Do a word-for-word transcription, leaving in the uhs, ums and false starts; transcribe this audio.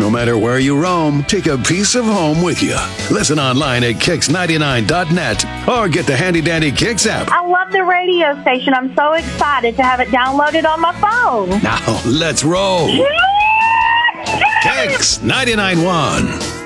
No matter where you roam, take a piece of home with you. Listen online at kicks ninety-nine dot net or get the handy dandy Kicks app. I love the radio station. I'm so excited to have it downloaded on my phone. Now, let's roll. Kicks ninety-nine point one.